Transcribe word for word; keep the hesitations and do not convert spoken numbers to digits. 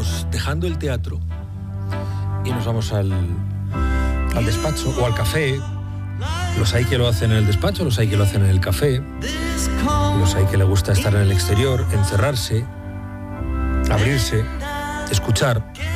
vamos dejando el teatro y nos vamos al, al despacho o al café. Los hay que lo hacen en el despacho, los hay que lo hacen en el café, los hay que le gusta estar en el exterior, encerrarse, abrirse, escuchar.